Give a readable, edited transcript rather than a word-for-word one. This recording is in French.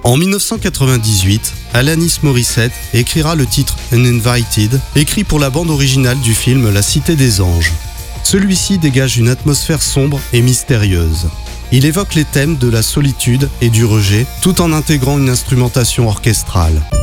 En 1998, Alanis Morissette écrira le titre Uninvited, écrit pour la bande originale du film La Cité des Anges. Celui-ci dégage une atmosphère sombre et mystérieuse. Il évoque les thèmes de la solitude et du rejet, tout en intégrant une instrumentation orchestrale.